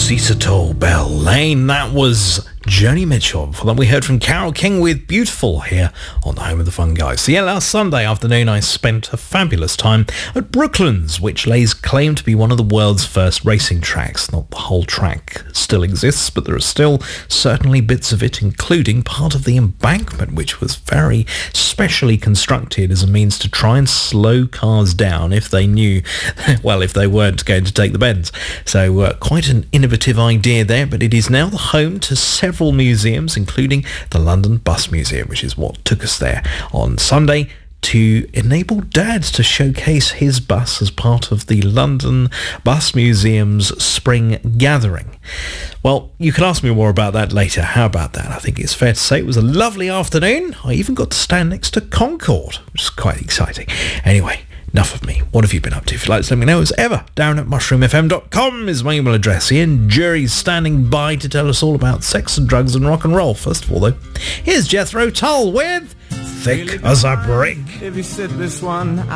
Cecil Bell Lane. That was Joni Mitchell. For that we heard from Carole King with Beautiful here on the Home of the Fun Guys. So yeah, last Sunday afternoon I spent a fabulous time at Brooklands, which lays claim to be one of the world's first racing tracks. Not the whole track still exists, but there are still certainly bits of it, including part of the embankment, which was very specially constructed as a means to try and slow cars down if they knew, well, if they weren't going to take the bends. So quite an innovative idea there, but it is now the home to several museums, including the London Bus Museum, which is what took us there on Sunday to enable Dad to showcase his bus as part of the London Bus Museum's spring gathering. Well, you can ask me more about that later. How about that? I think it's fair to say it was a lovely afternoon. I even got to stand next to Concorde, which is quite exciting. Anyway, enough of me. What have you been up to? If you'd like to let me know, as ever, Darren at mushroomfm.com is my email address. Ian Jury's standing by to tell us all about sex and drugs and rock and roll. First of all, though, here's Jethro Tull with Thick as a Brick. If you sit this one